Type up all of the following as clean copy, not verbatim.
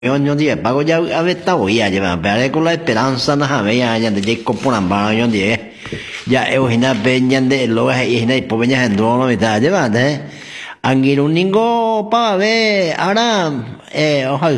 Yo dije, pago ya a ver, está voy a llevar, pero con la esperanza, nada, veía, ya de Jacob por ambas, yo dije, ya, Eugenia Peña de Loa y Hina y Poveña en Duono, y tal, lleva, Angiruningo, para ver, ahora, ojalá,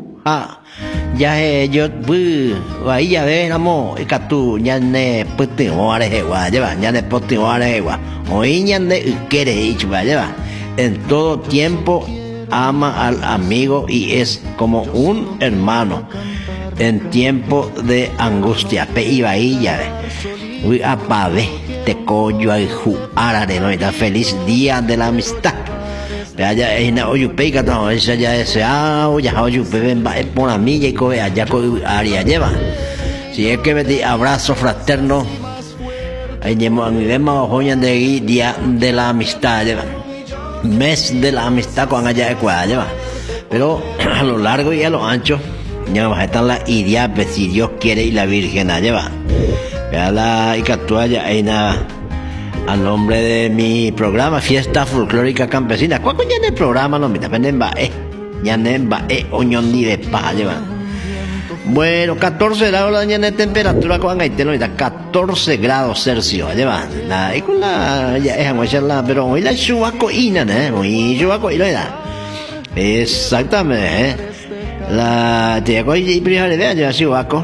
ya, yo, ahí ya ves, amo, y que tú, ya ne, putin, o arejewa, lleva, ya ne, putin, o arejewa, o ya ne, quiere, y lleva, en todo tiempo, ama al amigo y es como un hermano en tiempo de angustia. Pe iba ahí ya ve. Uy, apave, te coyo ay juara de noita. Feliz día de la amistad. Allá es na oyupe que no, esa ya es ya oyupe ven va por la milla y coge allá con área lleva. Si es que me abrazo fraterno. Ahí llevo a mi vema joyan de día de la amistad lleva. Mes de la amistad con allá de Cuadra, pero a lo largo y a lo ancho ya va a estar la idea, si Dios quiere, y la Virgen lleva. Vea la y catuaya hay nada a nombre de mi programa Fiesta Folclórica Campesina. ¿Cuál ya en el programa no me dependen ya en oñón ni de paja lleva. Bueno, 14 grados de temperatura con Gaitelo, 14 grados Celsius, lleva. Y con la, ya es aguacharla, pero hoy la chubaco ina, hoy chubaco ina. Exactamente, la te hago y primero le vea, ya chubaco.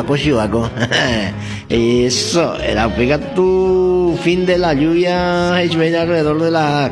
Eso, era pega tu fin de la lluvia, es ven alrededor de las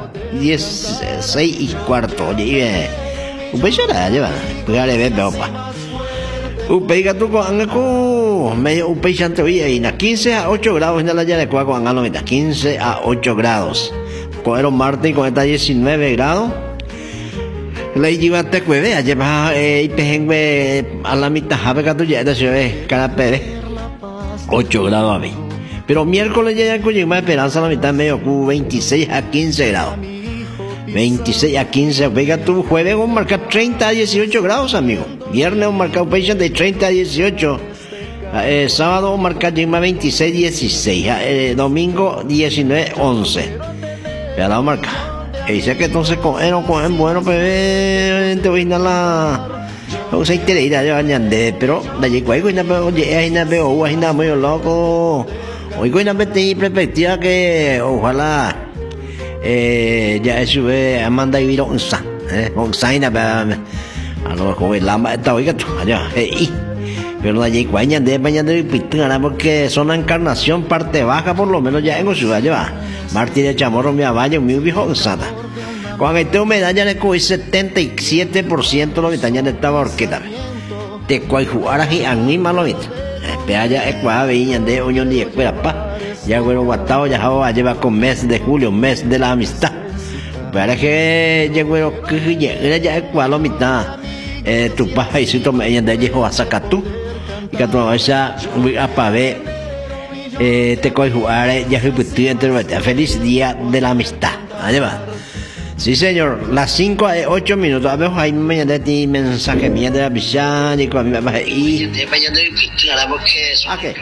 16:15, oye, un pecho la lleva, pues le ve, opa. Upeiga tu con medio upeichante hoy na 15 a 8 grados en la llave de cuaco angalo 15 a 8 grados. Coero martes con esta 19 grados. La lleva te cueve, lleva y pejengbe a la mitad habega tu ya se ve cada pere 8 grados a mí. Pero miércoles ya con más esperanza la mitad medio 26 a 15 grados. 26 a 15, pega tu jueves vamos a marcar 30 a 18 grados, amigo. Viernes vamos a marcar un país de 30 a 18. Sábado vamos a marcar 26 a 16. Domingo 19 a 11. Ya la vamos a marcar. Y dice que entonces con bueno, pues te voy a ir a la. No sé, te irá a bañar, pero de allí cuál es una muy loco. Hoy con una perspectiva que ojalá. Ya eso es Amanda y Viro Onsa, Onsaina, a lo mejor la más está oiga tú, allá, pero allí cuaña de mañana de pitana porque son la encarnación parte baja por lo menos ya en su lleva. Martín de Chamorro mi abaño mi viejo Onsata. Cuando esta humedad ya le coge 77% lo que está en esta orquesta. Te cual jugar aquí a mí malo viste. Espera ya es cuál veía de oño ni espera pa. Ya bueno guatao ya va a llevar con mes de julio, mes de la amistad. Para que ya bueno que ya es cual la mitad. Tu paja y si tú me de llevo a sacar tú. Y que tú vas a ver te coge jugar ya fui entre feliz día de la amistad. Allá va. Sí, señor, las 5 a 8 minutos. A ver, hay mañana de mensaje mía de la Bichán y con mi mamá. Y. Ah, ¿qué?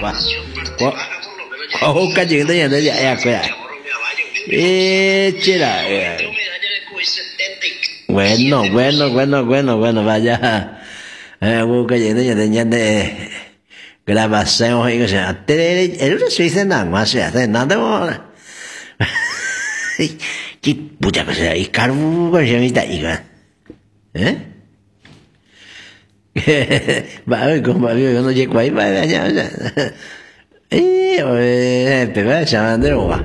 Oh, cayendo ya de ya, cuida. Chera. Bueno, vaya. Cayendo ya de grabación y cosa. El uno se dice nada más, se hace nada. Chi pucha que sea y carbu con semita iga. Va como yo no llego ahí va allá. Te va llamando va.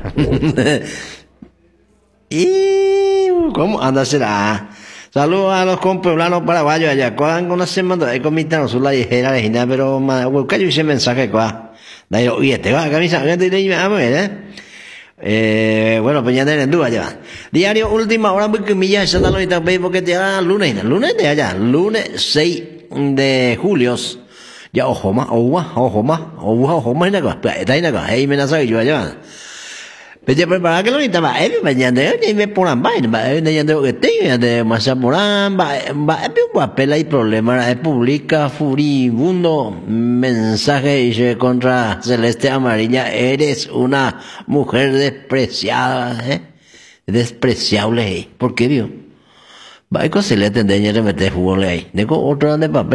Y cómo anda será. Saludos a los compueblanos paraguayos allá. Cuando una semana de comita sur la ligera de pero busca yo ese mensaje qua. Dai oye, te va a camisa, te le a ver, bueno, pues ya tienen duda ya. Diario última hora porque millas esa tal ahorita porque te da lunes de allá, lunes 6 de julio. Ya ojo más, na cosa, está ahí na cosa, ahí me nace yo allá. Pero ya prepara que lo ahorita va, mañana y me ponen vaina, ya de que tengo de masaporán, va pela y problema, publica furibundo mensaje y contra Celeste Amarilla, eres una mujer despreciada, despreciable, ¿por qué vio? va a se le atende ya le mete jugo le ahí. Deco otro de papel.